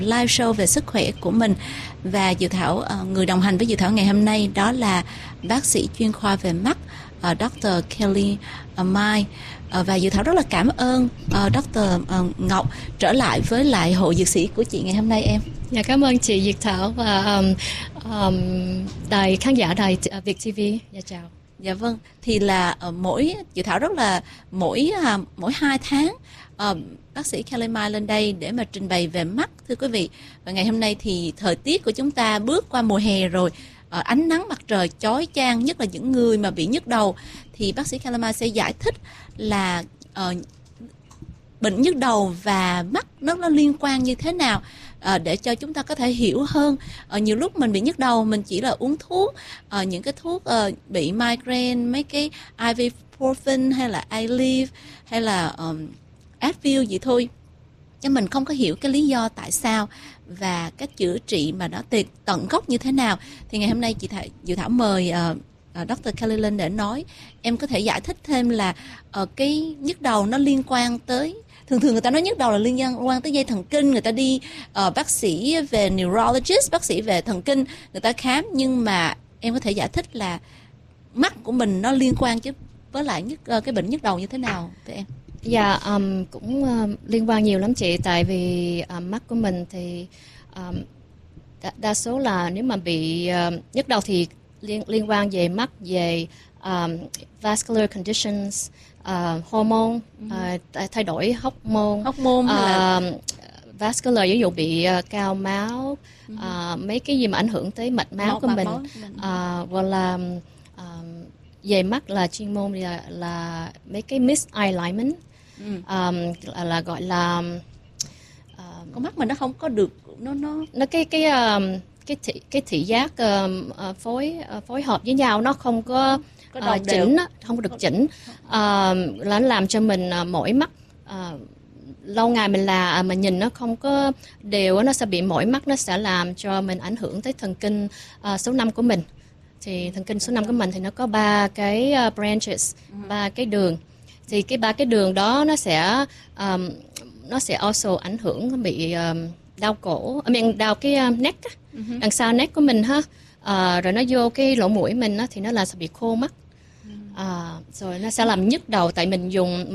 live show về sức khỏe của mình. Và Dự Thảo, người đồng hành với Dự Thảo ngày hôm nay đó là bác sĩ chuyên khoa về mắt Dr. Kelly Mai. Và Dự Thảo rất là cảm ơn Dr. Ngọc trở lại với lại Hội Dược sĩ của chị ngày hôm nay em. Dạ, cảm ơn chị Dự Thảo và đài khán giả đài Việt TV. Dạ chào. Dạ vâng, thì là Dự Thảo rất là mỗi 2 tháng bác sĩ Kelly Mai lên đây để mà trình bày về mắt, thưa quý vị. Và ngày hôm nay thì thời tiết của chúng ta bước qua mùa hè rồi, ánh nắng mặt trời chói chang, nhất là những người mà bị nhức đầu, thì bác sĩ Kelly Mai sẽ giải thích là bệnh nhức đầu và mắt nó liên quan như thế nào, để cho chúng ta có thể hiểu hơn. Nhiều lúc mình bị nhức đầu, mình chỉ là uống thuốc, những cái thuốc bị migraine, mấy cái ibuprofen hay là Aleve hay là Advil gì thôi, chứ mình không có hiểu cái lý do tại sao và cách chữa trị mà nó tận gốc như thế nào. Thì ngày hôm nay Dự Thảo mời Dr. Kelly lên để nói. Em có thể giải thích thêm là cái nhức đầu nó liên quan tới, thường người ta nói nhức đầu là liên quan tới dây thần kinh, người ta đi bác sĩ về neurologist, bác sĩ về thần kinh, người ta khám, nhưng mà em có thể giải thích là mắt của mình nó liên quan chứ với lại cái bệnh nhức đầu như thế nào thưa em? Dạ, cũng liên quan nhiều lắm chị, tại vì mắt của mình thì đa số là nếu mà bị nhức đầu thì liên quan về mắt, về vascular conditions, hormone, thay đổi hormone là vascular, ví dụ bị cao máu, mấy cái gì mà ảnh hưởng tới mạch máu của mình, hoặc là về mắt là chuyên môn là mấy cái misalignment, là gọi là con mắt mình nó không có được nó cái thị giác phối hợp với nhau, nó không có chỉnh, không có được chỉnh, là làm cho mình mỏi mắt. Lâu ngày mình nhìn nó không có đều, nó sẽ bị mỏi mắt, nó sẽ làm cho mình ảnh hưởng tới thần kinh số 5 của mình. Thì thần kinh số 5 của mình thì nó có 3 cái branches, 3 cái đường. Thì cái 3 cái đường đó nó sẽ also ảnh hưởng, bị đau cổ, đau cái neck, đằng sau neck của mình ha. Rồi nó vô cái lỗ mũi mình á, thì nó sẽ bị khô mắt. Rồi nó sẽ làm nhức đầu, tại mình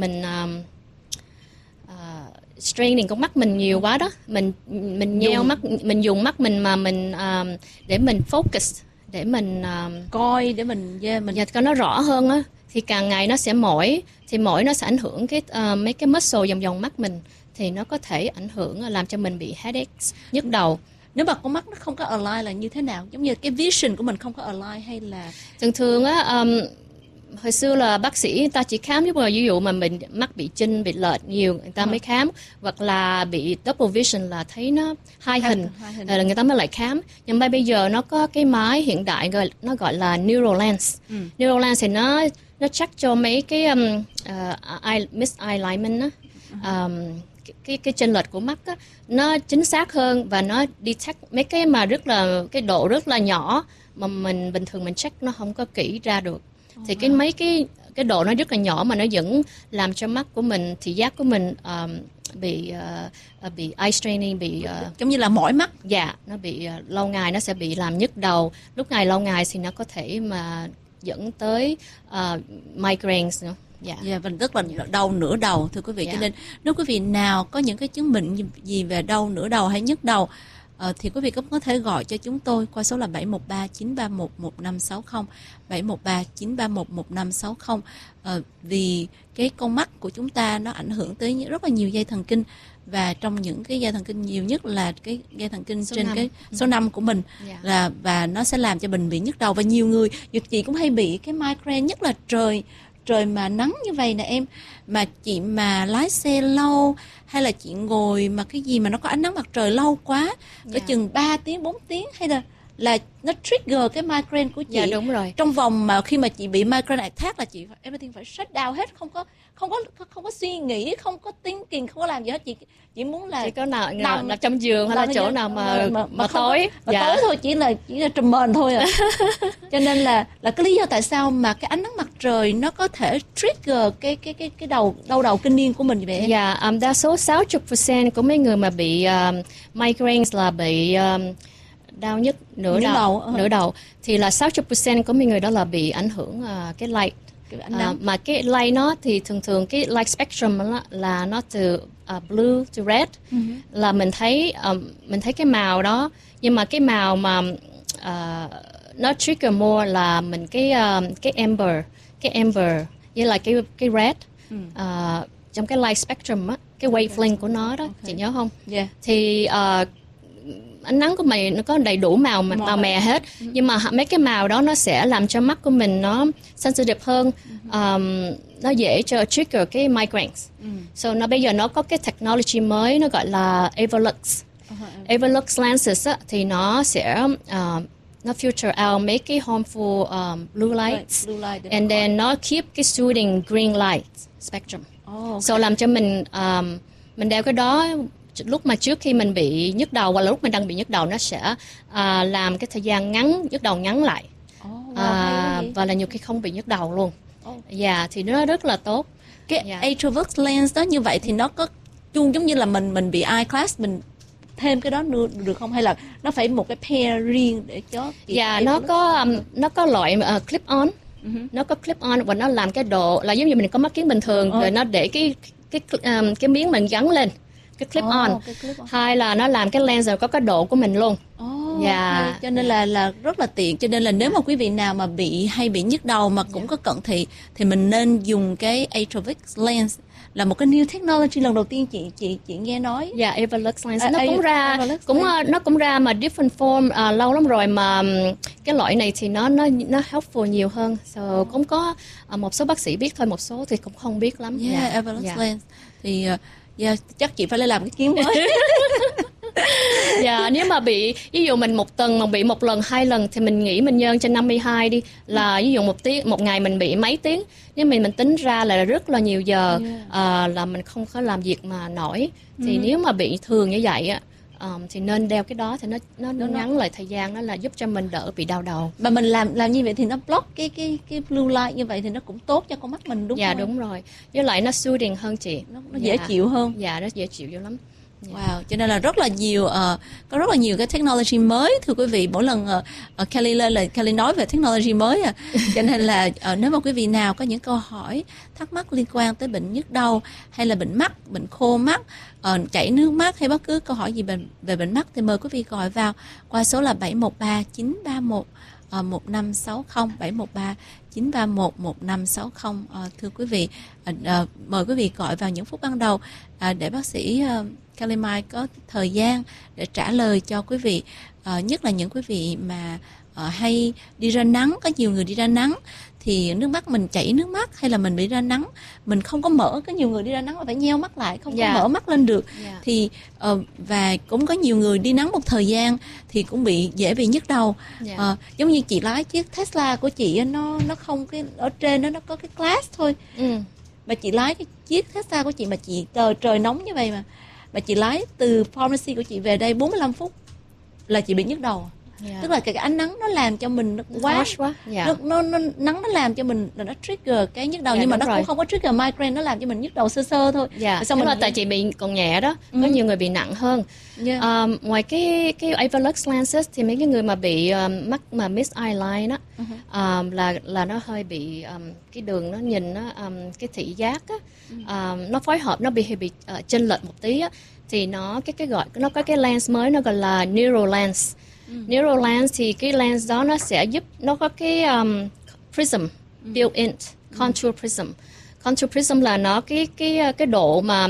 straining con mắt mình nhiều quá đó, mình nheo mắt, mình dùng mắt mình mà mình để mình focus, để mình coi, để mình coi nó rõ hơn á, thì càng ngày nó sẽ mỏi, thì mỏi nó sẽ ảnh hưởng mấy cái muscle vòng mắt mình, thì nó có thể ảnh hưởng làm cho mình bị headaches, nhức đầu. Nếu mà con mắt nó không có align là như thế nào? Giống như cái vision của mình không có align hay là thường á, hồi xưa là bác sĩ người ta chỉ khám giúp ví dụ mà mình mắt bị chinh, bị lệch nhiều, người ta mới khám, hoặc là bị double vision là thấy nó hai hình là người ta mới lại khám. Nhưng mà bây giờ nó có cái máy hiện đại nó gọi là NeuroLens. NeuroLens thì nó check cho mấy cái misalignment á, cái chênh lệch của mắt á, nó chính xác hơn, và nó detect mấy cái mà cái độ rất là nhỏ mà mình bình thường mình check nó không có kỹ ra được. Thì mấy cái độ nó rất là nhỏ mà nó vẫn làm cho mắt của mình, thị giác của mình bị eye straining, bị giống như là mỏi mắt. Dạ, nó bị lâu ngày nó sẽ bị làm nhức đầu. Lúc lâu ngày thì nó có thể mà dẫn tới migraines nữa. Dạ, và rất là đau nửa đầu, thưa quý vị. Cho nên nếu quý vị nào có những cái chứng bệnh gì về đau nửa đầu hay nhức đầu, thì quý vị cũng có thể gọi cho chúng tôi qua số là 713-931-1560, 713-931-1560. Vì cái con mắt của chúng ta nó ảnh hưởng tới rất là nhiều dây thần kinh, và trong những cái dây thần kinh nhiều nhất là cái dây thần kinh trên cái số 5 của mình, và nó sẽ làm cho mình bị nhức đầu. Và nhiều người, chị cũng hay bị cái migraine, nhất là trời mà nắng như vậy nè em, mà chị mà lái xe lâu, hay là chị ngồi mà cái gì mà nó có ánh nắng mặt trời lâu quá, cỡ chừng 3 tiếng 4 tiếng, hay là nó trigger cái migraine của chị. Dạ đúng rồi. Trong vòng mà khi mà chị bị migraine attack là chị everything phải shut down hết, không có suy nghĩ, không có thinking, không có làm gì hết. Chị muốn là chỉ có nào là trong giường hay là chỗ nào mà tối. Dạ. Tối thôi, chỉ là trùm mền thôi à. Cho nên là cái lý do tại sao mà cái ánh nắng mặt trời nó có thể trigger cái đau đầu kinh niên của mình vậy em? Dạ, đa số 60% của mấy người mà bị migraines là bị đau nhức nửa đầu thì là 60% của mấy người đó là bị ảnh hưởng cái light. Mà cái light nó thì thường cái light spectrum đó là nó từ blue to red, là mình thấy cái màu đó, nhưng mà cái màu mà nó trigger more là mình cái amber với lại cái red trong cái light spectrum á, cái wavelength của nó đó, chị nhớ không? Yeah. Thì ánh nắng của mày nó có đầy đủ màu mè hết, nhưng mà mấy cái màu đó nó sẽ làm cho mắt của mình nó sensitive hơn, nó dễ cho trigger cái migraines. So nó bây giờ nó có cái technology mới, nó gọi là Evolux. Evolux lenses á, thì nó sẽ nó filter out mấy cái harmful blue lights, and then nó keep cái soothing green light spectrum. So làm cho mình đeo cái đó lúc mà trước khi mình bị nhức đầu hoặc là lúc mình đang bị nhức đầu, nó sẽ làm cái thời gian nhức đầu ngắn lại, và là nhiều khi không bị nhức đầu luôn. Dạ, thì nó rất là tốt. Cái Atrovux lens đó như vậy thì nó có chung giống như là mình bị eyeglass, mình thêm cái đó nữa được không, hay là nó phải một cái pair riêng để cho? Dạ, nó có loại clip on. Nó có clip on và nó làm cái độ là giống như mình có mắt kiến bình thường, rồi nó để cái miếng mình gắn lên cái clip on. Hai là nó làm cái lens rồi có cái độ của mình luôn. Dạ. Cho nên là rất là tiện. Cho nên là nếu mà quý vị nào mà hay bị nhức đầu mà cũng có cận thị thì mình nên dùng cái Atrovix lens, là một cái new technology lần đầu tiên chị nghe nói. Dạ, Evolux lens nó cũng ra mà different form lâu lắm rồi, mà cái loại này thì nó helpful nhiều hơn. So cũng có một số bác sĩ biết thôi, một số thì cũng không biết lắm. Evolux lens thì chắc chị phải lên làm cái kiến mới. Dạ, nếu mà bị ví dụ mình một tuần mà bị một lần 2 lần thì mình nghĩ mình nhân cho 52 đi, là ví dụ một ngày mình bị mấy tiếng, nếu mình tính ra là rất là nhiều giờ, là mình không có làm việc mà nổi. Thì nếu mà bị thường như vậy á, thì nên đeo cái đó thì nó ngắn lại thời gian, nó là giúp cho mình đỡ bị đau đầu. Mà mình làm như vậy thì nó block cái blue light, như vậy thì nó cũng tốt cho con mắt mình, đúng không? Dạ đúng rồi. Với lại nó soothing hơn chị. Nó dễ chịu hơn. Dạ, nó dễ chịu dữ lắm. Wow, cho nên là rất là nhiều có rất là nhiều cái technology mới, thưa quý vị. Mỗi lần Kelly lên là Kelly nói về technology mới cho nên là nếu mà quý vị nào có những câu hỏi thắc mắc liên quan tới bệnh nhức đầu hay là bệnh mắt, bệnh khô mắt, chảy nước mắt hay bất cứ câu hỏi gì về bệnh mắt thì mời quý vị gọi vào qua số là 713 931 1560 713 931 1560. Thưa quý vị, mời quý vị gọi vào những phút ban đầu để bác sĩ Kelly Mai có thời gian để trả lời cho quý vị, nhất là những quý vị mà hay đi ra nắng. Có nhiều người đi ra nắng thì nước mắt mình chảy nước mắt, hay là mình bị ra nắng mình không có mở, có nhiều người đi ra nắng mà phải nheo mắt lại, không có mở mắt lên được. Thì và cũng có nhiều người đi nắng một thời gian thì cũng dễ bị nhức đầu. Giống như chị lái chiếc Tesla của chị, nó không cái ở trên nó có cái glass thôi. Mà chị lái cái chiếc Tesla của chị mà chị trời nóng như vậy mà chị lái từ pharmacy của chị về đây 45 phút là chị bị nhức đầu. Tức là cái ánh nắng nó làm cho mình nó quá. Nó nắng nó làm cho mình là nó trigger cái nhức đầu, nhưng mà nó cũng không có trigger migraine, nó làm cho mình nhức đầu sơ thôi. Xong rồi tại chị bị còn nhẹ đó, có nhiều người bị nặng hơn. Ngoài cái Evolux lenses thì mấy cái người mà bị mắt mà miss eye line á, là nó hơi bị cái đường nó nhìn nó cái thị giác á, nó phối hợp nó bị chênh lệch một tí á, thì nó nó có cái lens mới nó gọi là Neuro lens. Neuro lens thì cái lens đó nó sẽ giúp, nó có cái prism built in, contour prism. Contour prism là nó cái độ mà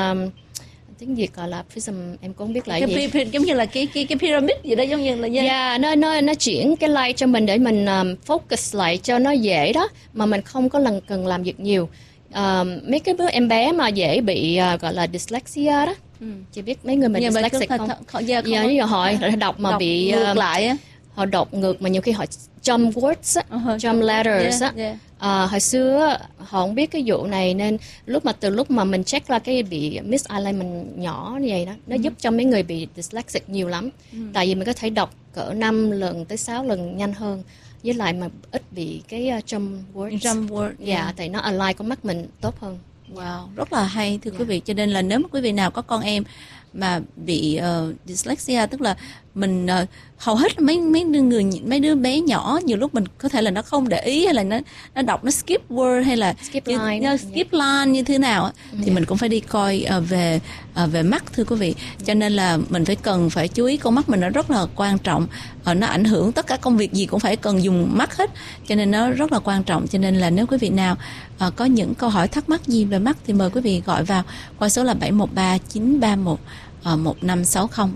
tiếng Việt gọi là prism, em cũng không biết là gì. Giống như là cái pyramid gì đó, giống như là nó chuyển cái light cho mình để mình focus lại cho nó dễ đó, mà mình không có cần làm việc nhiều. Mấy cái đứa em bé mà dễ bị gọi là dyslexia đó, chị biết mấy người mà dyslexic không? Giờ hỏi đọc mà bị ngược lại á, họ đọc ngược mà nhiều khi họ jump words á, jump letters á. Hồi xưa họ không biết cái vụ này nên từ lúc mà mình check ra cái bị misalignment nhỏ như vậy đó, nó giúp cho mấy người bị dyslexic nhiều lắm. Tại vì mình có thể đọc cỡ 5 lần tới 6 lần nhanh hơn, với lại mà ít bị cái jump words. Dạ, tại nó align con mắt mình tốt hơn. Wow, rất là hay thưa quý vị. Cho nên là nếu mà quý vị nào có con em mà bị dyslexia, tức là mình hầu hết mấy đứa bé nhỏ nhiều lúc mình có thể là nó không để ý, hay là nó đọc nó skip word, hay là skip line như thế nào thì mình cũng phải đi coi về mắt thưa quý vị. Cho nên là mình cần phải chú ý con mắt mình, nó rất là quan trọng, nó ảnh hưởng tất cả công việc gì cũng phải cần dùng mắt hết, cho nên nó rất là quan trọng. Cho nên là nếu quý vị nào có những câu hỏi thắc mắc gì về mắt thì mời quý vị gọi vào qua số là 713-931 1560,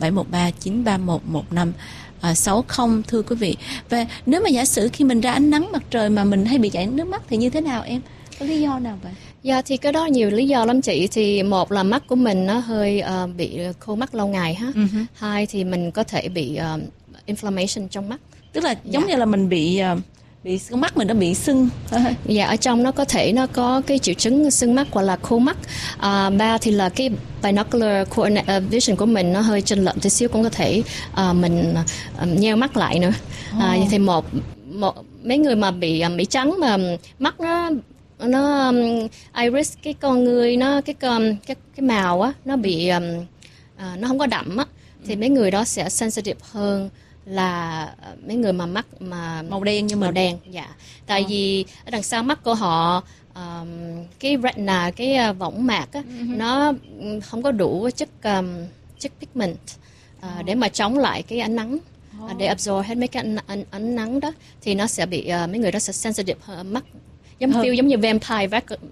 713-931-1560 thưa quý vị. Và nếu mà giả sử khi mình ra ánh nắng mặt trời mà mình hay bị chảy nước mắt thì như thế nào em? Có lý do nào vậy? Dạ thì cái đó nhiều lý do lắm chị. Thì một là mắt của mình nó hơi bị khô mắt lâu ngày ha. Hai thì mình có thể bị inflammation trong mắt. Tức là giống như là mình bị con mắt mình nó bị sưng. Dạ, ở trong nó có thể nó có cái triệu chứng sưng mắt hoặc là khô mắt. Ba thì là cái binocular vision của mình nó hơi chênh lệch tí xíu, cũng có thể mình nheo mắt lại nữa. Thì mấy người mà bị Mỹ trắng mà mắt nó iris, cái con người nó cái màu á nó bị nó không có đậm á, thì mấy người đó sẽ sensitive hơn là mấy người mà mắt mà màu đen như màu đen. Dạ, tại vì ở đằng sau mắt của họ cái retina, cái võng mạc á, nó không có đủ chất pigment để mà chống lại cái ánh nắng, để absorb hết mấy cái ánh nắng đó, thì nó sẽ bị mấy người đó sẽ sensitive mắt, giống như vampire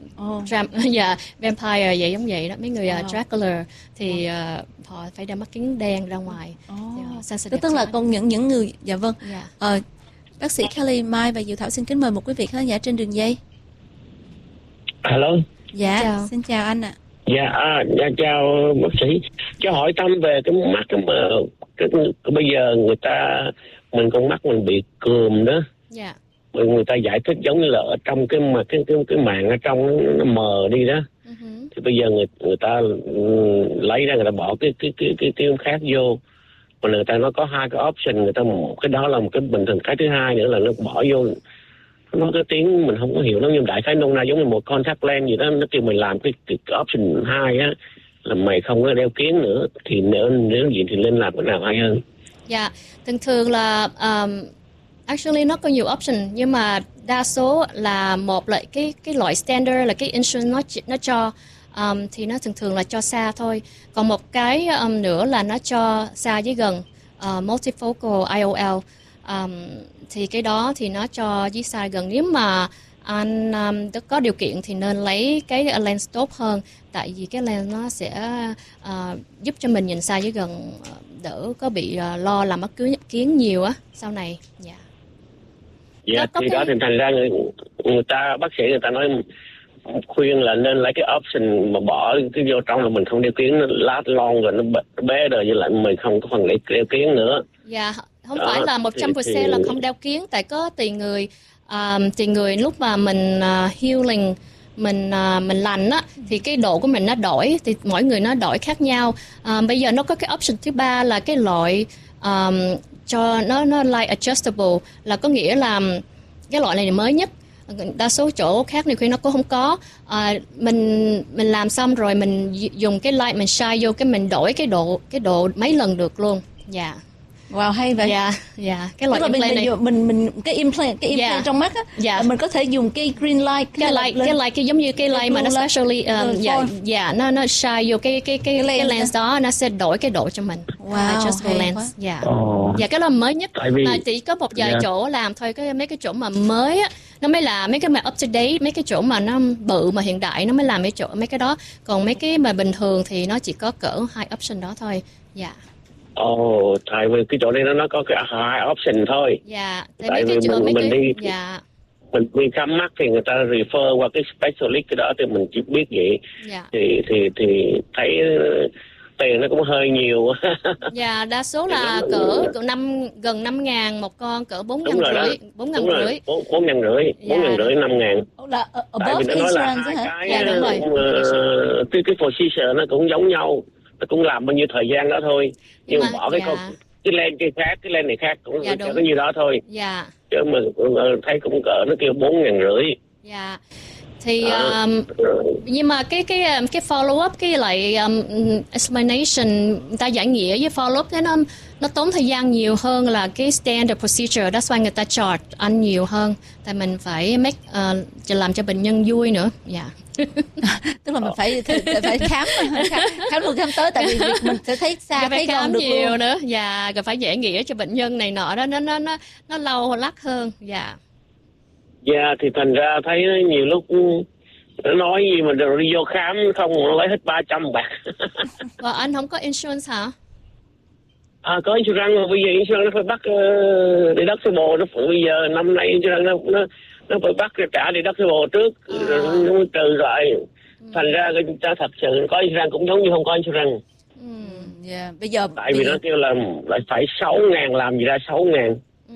vampire vậy, giống vậy đó. Mấy người Dracula thì họ phải đeo mắt kính đen ra ngoài. Tức là con những người. Dạ vâng. Bác sĩ Kelly Mai và Diệu Thảo xin kính mời một quý vị khán giả trên đường dây. Hello. Dạ, xin chào anh ạ. Dạ, chào bác sĩ. Cho hỏi thăm về cái mắt cái bây giờ mình con mắt mình bị cườm đó. Dạ. Người ta giải thích giống như là ở trong cái màng ở trong nó mờ đi đó. Thì bây giờ người ta lấy ra, người ta bỏ cái khác vô, mà người ta nó có hai cái option, người ta cái đó là một cái bình thường, cái thứ hai nữa là nó bỏ vô, nó cái tiếng mình không có hiểu nó, nhưng đại khái nôm na giống như một contact lens gì đó. Nó kêu mình làm cái option 2 á, là mày không có đeo kiến nữa, thì nếu gì thì lên làm cái nào hay hơn? Dạ, thường là actually nó có nhiều option, nhưng mà đa số là một là cái loại standard là cái insurance nó cho thì nó thường là cho xa thôi. Còn một cái nữa là nó cho xa với gần, multifocal IOL, thì cái đó thì nó cho với xa gần. Nếu mà anh có điều kiện thì nên lấy cái lens tốt hơn, tại vì cái lens nó sẽ giúp cho mình nhìn xa với gần, đỡ có bị lo làm mắt kiến nhiều á sau này. Dạ. Dạ, thì đó thì thành ra người ta, bác sĩ người ta nói khuyên là nên lấy cái option mà bỏ cái vô trong, là mình không đeo kiến, nó last long rồi nó bé rồi, với lại mình không có phần đeo kiến nữa. Dạ, không phải là 100% là không đeo kiến, tại có tùy người lúc mà mình healing, mình lành á, thì cái độ của mình nó đổi, thì mỗi người nó đổi khác nhau. Bây giờ nó có cái option thứ ba là cái loại cho nó light adjustable, là có nghĩa là cái loại này là mới nhất, đa số chỗ khác nhiều khi nó cũng không có. Mình làm xong rồi mình dùng cái light mình shine vô, cái mình đổi cái độ mấy lần được luôn. Dạ. Wow, hay vậy. Dạ. Cái loại implant này mình cái implant trong mắt á, dạ. Mình có thể dùng cái green light, cái light cái giống như cái light mà nó specially nó shine vô cái lens đó, nó sẽ đổi cái độ cho mình. Wow, adjustable lens. Dạ. Dạ, cái đó mới nhất. Mà chỉ có một vài chỗ làm thôi, mấy cái chỗ mà mới á nó mới làm, mấy cái mà up to date, mấy cái chỗ mà nó bự mà hiện đại nó mới làm mấy cái đó. Còn mấy cái mà bình thường thì nó chỉ có cỡ 2 option đó thôi. Dạ. Tại vì cái chỗ này nó có cái 2 option thôi. Dạ. Tại vì mình đi, dạ. Mình đi khám mắt thì người ta refer qua cái specialist, cái đó thì mình chỉ biết vậy. Dạ. Thì thấy tiền nó cũng hơi nhiều. Dạ, đa số là cỡ gần 5.000 một con, cỡ 4.500. 4.500. 4.500, 5.000. Là Tại vì nó nói là hai cái dạ, đúng rồi. cái position nó cũng giống nhau, nó cũng làm bao nhiêu thời gian đó thôi, nhưng mà bỏ cái cái len này khác cũng dạ, có nhiêu đó thôi. Dạ. Chứ mình thấy cũng cỡ nó kêu 4.500. Dạ. Thì nhưng mà cái follow up, cái lại explanation, người ta giải nghĩa với follow up thế nó tốn thời gian nhiều hơn là cái standard procedure. That's why người ta charge anh nhiều hơn, tại mình phải làm cho bệnh nhân vui nữa. Dạ. Tức là mình phải khám luôn khám tới, tại vì mình sẽ thấy xa thấy gần được nhiều luôn. nữa. Dạ, rồi phải giải nghĩa cho bệnh nhân này nọ đó, nó lâu lắc hơn. Dạ. Dạ, thì thành ra thấy nhiều lúc nó nói gì mà rồi đi vô khám không nó lấy hết 300 bạc. Và anh không có insurance hả? Có insurance mà bây giờ insurance nó phải bắt deductible, nó phải bây giờ năm nay insurance nó phải bắt trả deductible trước nó mới trừ rồi. Thành ra người ta thật sự có insurance cũng giống như không có insurance. Bây giờ tại vì nó kêu là lại phải 6.000, làm gì ra 6.000.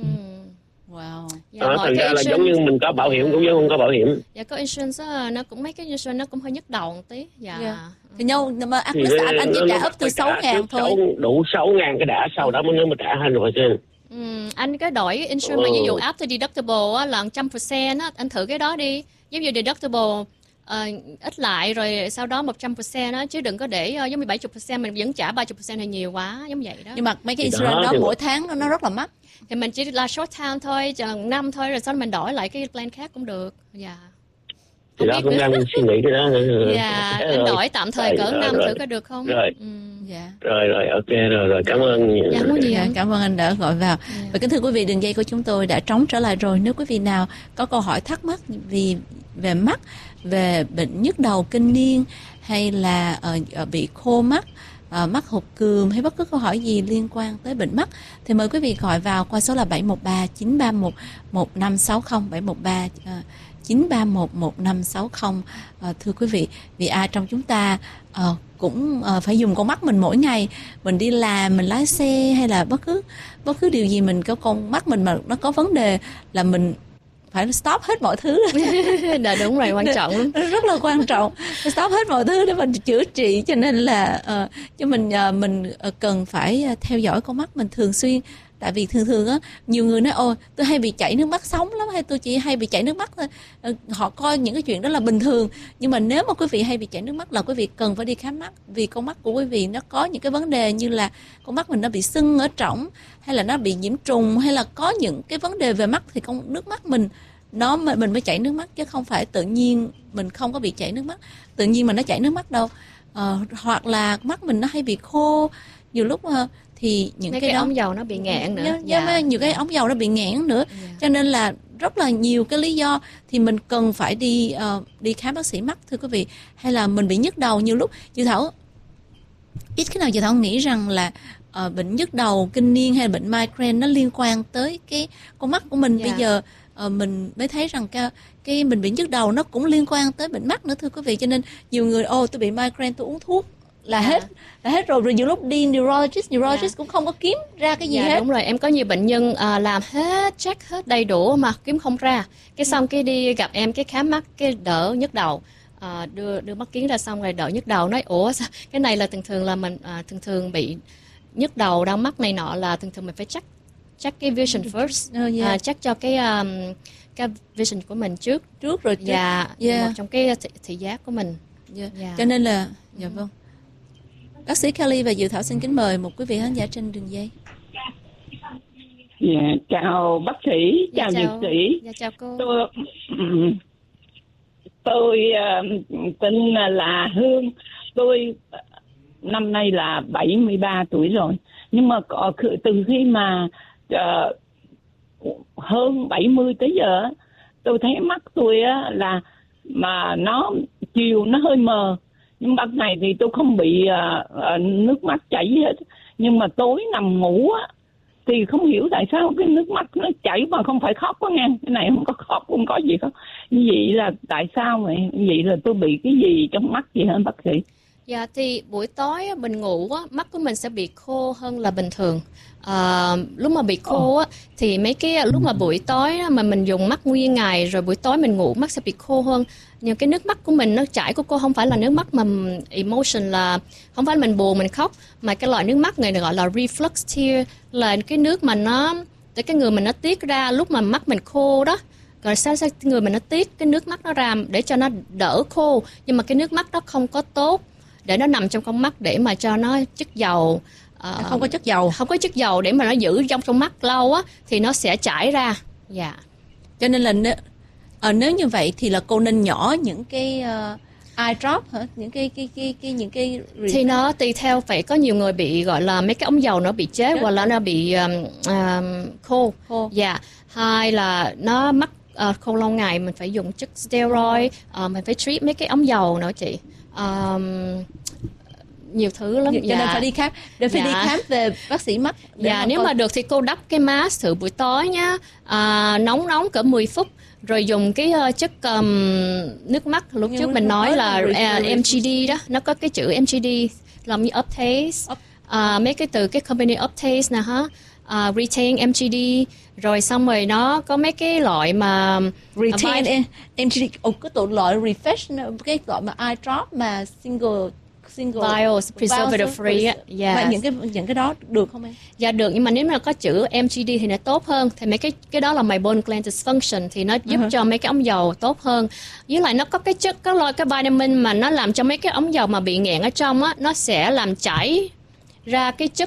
Wow. Dạ, thành ra là giống như mình có bảo hiểm cũng giống không có bảo hiểm. Dạ, có insurance nó cũng mấy cái insurance nó cũng hơi nhức đầu một tí. Dạ. Thì nhau mà anh chỉ trả up từ 6.000 thôi. Đủ 6.000 cái đã, sau đó mới trả hơn rồi trên. Anh cái đổi insurance mà ví dụ after deductible á, là 100% á, anh thử cái đó đi. Giống như deductible ít lại rồi sau đó 100% đó, chứ đừng có để giống như 70% mình vẫn trả 30% thì nhiều quá, giống vậy đó. Nhưng mà mấy cái insurance đó mỗi tháng nó rất là mắc. Thì mình chỉ là short time thôi, chừng năm thôi, rồi sau đó mình đổi lại cái plan khác cũng được. Dạ. Thì đó cũng đang suy nghĩ cái đó. Dạ, anh đổi tạm thời cỡ năm thử có được không? Rồi. Dạ. Rồi, ok rồi, cảm ơn. Dạ, không có gì. Cảm ơn anh đã gọi vào. Và kính thưa quý vị, đường dây của chúng tôi đã trống trở lại rồi. Nếu quý vị nào có câu hỏi thắc mắc về mắt, về bệnh nhức đầu kinh niên, hay là bị khô mắt, mắt hột cườm, hay bất cứ câu hỏi gì liên quan tới bệnh mắt, thì mời quý vị gọi vào qua số là 713 931 1560, 713 931 1560. Thưa quý vị, vì ai trong chúng ta cũng phải dùng con mắt mình mỗi ngày, mình đi làm, mình lái xe, hay là bất cứ điều gì mình có con mắt mình mà nó có vấn đề là mình phải stop hết mọi thứ. Dạ, đúng rồi, quan trọng lắm. Rất là quan trọng, stop hết mọi thứ để mình chữa trị. Cho nên là cho mình cần phải theo dõi con mắt mình thường xuyên. Tại vì thường á, nhiều người nói ôi tôi hay bị chảy nước mắt sống lắm, hay tôi chỉ hay bị chảy nước mắt thôi. Họ coi những cái chuyện đó là bình thường. Nhưng mà nếu mà quý vị hay bị chảy nước mắt là quý vị cần phải đi khám mắt. Vì con mắt của quý vị nó có những cái vấn đề như là con mắt mình nó bị sưng ở trỏng, hay là nó bị nhiễm trùng, hay là có những cái vấn đề về mắt, thì nước mắt mình mới chảy nước mắt, chứ không phải tự nhiên mình không có bị chảy nước mắt, tự nhiên mà nó chảy nước mắt đâu. Hoặc là mắt mình nó hay bị khô, nhiều lúc thì những cái ống dầu nó bị nghẹn nữa. Nhiều cái ống dầu nó bị nghẹn nữa. Cho nên là rất là nhiều cái lý do thì mình cần phải đi khám bác sĩ mắt, thưa quý vị. Hay là mình bị nhức đầu, nhiều lúc chị Thảo ít khi nào chị Thảo nghĩ rằng là bệnh nhức đầu kinh niên hay là bệnh migraine nó liên quan tới cái con mắt của mình. Bây giờ mình mới thấy rằng cái mình bị nhức đầu nó cũng liên quan tới bệnh mắt nữa, thưa quý vị. Cho nên nhiều người tôi bị migraine, tôi uống thuốc là hết rồi nhiều lúc đi neurologist cũng không có kiếm ra cái gì hết. Đúng rồi, em có nhiều bệnh nhân làm hết, check hết đầy đủ mà kiếm không ra, cái xong cái đi gặp em, cái khám mắt cái đỡ nhức đầu, đưa mắt kiếng ra xong rồi đỡ nhức đầu, nói ủa sao cái này là thường là mình thường bị nhức đầu đau mắt này nọ là thường mình phải check cái vision first, check cho cái vision của mình trước rồi một trong cái thị giác của mình. Cho nên là vâng, bác sĩ Kelly và Diệu Thảo xin kính mời một quý vị khán giả trên đường dây. Chào bác sĩ, chào dược sĩ. Chào cô. Tôi tên là Hương. Tôi năm nay là 73 tuổi rồi. Nhưng mà từ khi mà hơn 70 tới giờ, tôi thấy mắt tôi là mà nó chiều nó hơi mờ. Nhưng ban ngày thì tôi không bị nước mắt chảy hết. Nhưng mà tối nằm ngủ thì không hiểu tại sao cái nước mắt nó chảy mà không phải khóc nghe. Cái này không có khóc, không có gì hết. Như vậy là tại sao vậy? Vậy là tôi bị cái gì trong mắt vậy hả bác sĩ? Dạ thì buổi tối mình ngủ mắt của mình sẽ bị khô hơn là bình thường. Lúc mà bị khô thì mấy cái lúc mà buổi tối mà mình dùng mắt nguyên ngày rồi buổi tối mình ngủ mắt sẽ bị khô hơn. Nhưng cái nước mắt của mình nó chảy của cô không phải là nước mắt mà emotion, là không phải mình buồn mình khóc, mà cái loại nước mắt này gọi là reflux tear, là cái nước mà nó để cái người mình nó tiết ra lúc mà mắt mình khô đó. Rồi sao người mình nó tiết cái nước mắt nó ra để cho nó đỡ khô, nhưng mà cái nước mắt đó không có tốt để nó nằm trong con mắt để mà cho nó chất dầu, không có chất dầu để mà nó giữ trong mắt lâu á thì nó sẽ chảy ra. Dạ. Cho nên là nếu như vậy thì là cô nên nhỏ những cái eye drop hả, những cái thì nó tùy theo, phải có nhiều người bị gọi là mấy cái ống dầu nó bị chết hoặc là nó bị khô. Dạ. Hai là nó mắt khô lâu ngày mình phải dùng chất steroid, mình phải treat mấy cái ống dầu nữa chị. Nhiều thứ lắm. Cho nên phải đi khám, đi khám về bác sĩ mắt. Dạ, nếu mà được thì cô đắp cái mask thử buổi tối nhá, nóng cỡ 10 phút, rồi dùng cái chất nước mắt lúc trước mình nói là MGD đó, nó có cái chữ MGD làm như Uptaste, mấy cái từ cái company Uptaste nè ha, Retain MGD, rồi xong rồi nó có mấy cái loại mà Retain MGD, cái loại refresh, cái loại mà eye drop mà single vials preservative free á. Và những cái đó được không em? Dạ được, nhưng mà nếu mà có chữ MGD thì nó tốt hơn. Thì mấy cái đó là meibomian gland dysfunction, thì nó giúp cho mấy cái ống dầu tốt hơn. Với lại nó có cái chất, có cái vitamin mà nó làm cho mấy cái ống dầu mà bị nghẹn ở trong á, nó sẽ làm chảy ra cái chất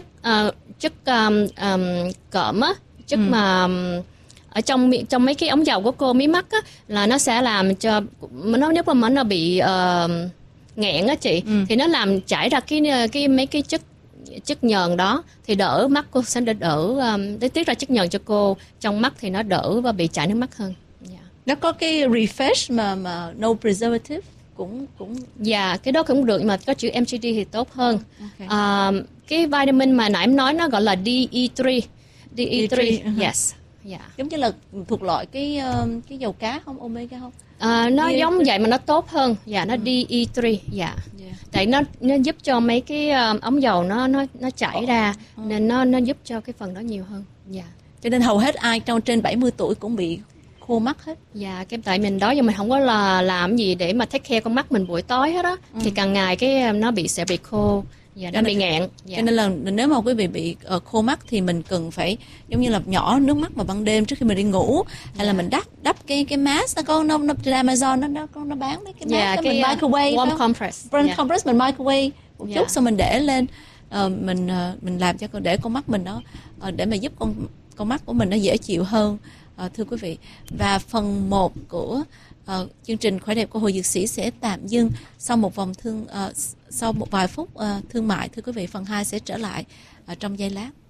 cộm á, chất mà ở trong mấy cái ống dầu của cô mí mắt á, là nó sẽ làm cho nếu mà nó bị nghẹn á chị, thì nó làm chảy ra cái mấy cái chất nhờn đó, thì đỡ mắt cô sẽ đỡ để tiết ra chất nhờn cho cô trong mắt, thì nó đỡ và bị chảy nước mắt hơn. Yeah. Nó có cái refresh mà no preservative cũng dạ, cái đó cũng được, nhưng mà có chữ MGD thì tốt hơn. Cái vitamin mà nãy em nói nó gọi là DE3. Yes. Yeah. Giống như là thuộc loại cái dầu cá không, omega không? Nó giống vậy mà nó tốt hơn. Dạ, nó DE3. Dạ. Tại nó giúp cho mấy cái ống dầu nó chảy ra, nên nó giúp cho cái phần đó nhiều hơn. Dạ. Cho nên hầu hết ai trên 70 tuổi cũng bị khô mắt hết. Dạ, tại mình đó giờ mình không có là làm gì để mà take care con mắt mình buổi tối hết á, thì càng ngày cái nó sẽ bị khô. Dạ, nó bị nghẹn. Cho nên là nếu mà quý vị bị khô mắt thì mình cần phải giống như là nhỏ nước mắt vào ban đêm trước khi mình đi ngủ, hay là mình đắp cái mask, nó trên Amazon nó bán mấy cái mask, cái mình microwave warm compress. Compress mình microwave một chút, xong mình để lên, mình làm cho để con mắt mình nó để mà giúp con mắt của mình nó dễ chịu hơn. Thưa quý vị, và phần 1 của chương trình Khỏe đẹp của Hội Dược Sĩ sẽ tạm dừng sau một vài phút thương mại. Thưa quý vị, phần 2 sẽ trở lại trong giây lát.